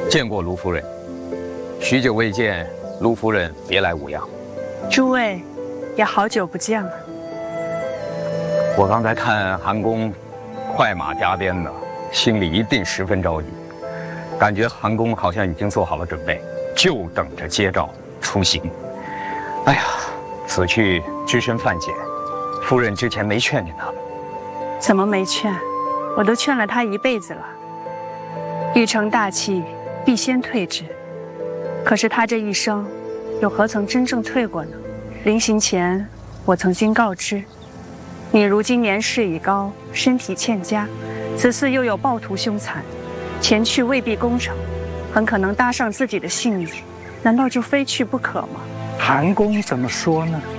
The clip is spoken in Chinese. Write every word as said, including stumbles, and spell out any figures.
见过卢夫人，许久未见，卢夫人别来无恙。 诸位，也好久不见了。 我刚才看韩公快马加鞭的，心里一定十分着急，感觉韩公好像已经做好了准备，就等着接诏出行。哎呀，此去只身犯险，夫人之前没劝劝他们。 怎么没劝？我都劝了他一辈子了。欲成大器，必先退之。可是他这一生，又何曾真正退过呢？临行前，我曾经告知，你如今年事已高，身体欠佳，此次又有暴徒凶残，前去未必攻城，很可能搭上自己的性命，难道就非去不可吗？ 韩公怎么说呢？